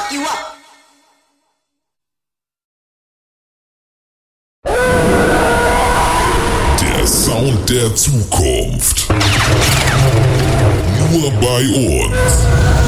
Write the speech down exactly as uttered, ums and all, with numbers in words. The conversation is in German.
fuck you up. Der Sound der Zukunft. Nur bei uns.